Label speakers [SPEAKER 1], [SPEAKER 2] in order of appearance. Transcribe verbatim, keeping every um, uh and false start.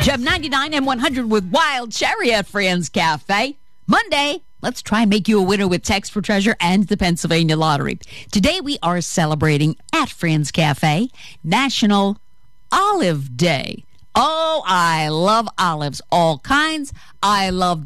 [SPEAKER 1] Gem ninety-nine and one hundred with Wild Cherry at Fran's Cafe. Monday, let's try and make you a winner with Text for Treasure and the Pennsylvania Lottery. Today we are celebrating at Fran's Cafe National Olive Day. Oh, I love olives, all kinds. I love